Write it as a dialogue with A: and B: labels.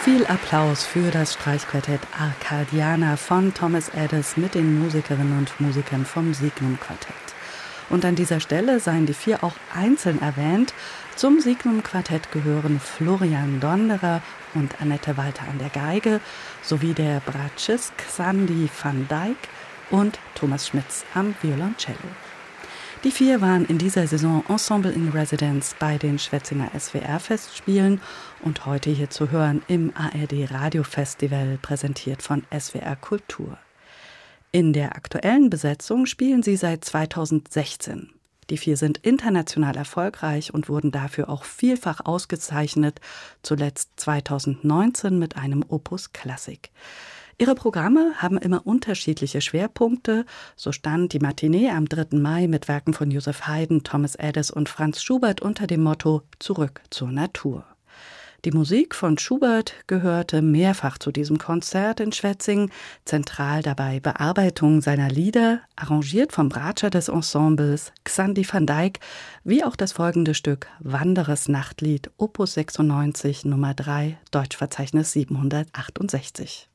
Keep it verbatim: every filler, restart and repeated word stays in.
A: Viel Applaus für das Streichquartett Arcadiana von Thomas Adès mit den Musikerinnen und Musikern vom Signum Quartett. Und an dieser Stelle seien die vier auch einzeln erwähnt. Zum Signum Quartett gehören Florian Donderer und Annette Walter an der Geige sowie der Bratschist Xandi van Dijk und Thomas Schmitz am Violoncello. Die vier waren in dieser Saison Ensemble in Residence bei den Schwetzinger S W R-Festspielen und heute hier zu hören im A R D-Radio-Festival, präsentiert von S W R Kultur. In der aktuellen Besetzung spielen sie seit zweitausendsechzehn. Die vier sind international erfolgreich und wurden dafür auch vielfach ausgezeichnet, zuletzt zweitausendneunzehn mit einem Opus Klassik. Ihre Programme haben immer unterschiedliche Schwerpunkte. So stand die Matinee am dritten Mai mit Werken von Joseph Haydn, Thomas Adès und Franz Schubert unter dem Motto »Zurück zur Natur«. Die Musik von Schubert gehörte mehrfach zu diesem Konzert in Schwetzingen, zentral dabei Bearbeitung seiner Lieder, arrangiert vom Bratscher des Ensembles Xandi van Dijk, wie auch das folgende Stück Wanderers Nachtlied, Opus sechsundneunzig, Nummer drei, Deutschverzeichnis siebenhundertachtundsechzig.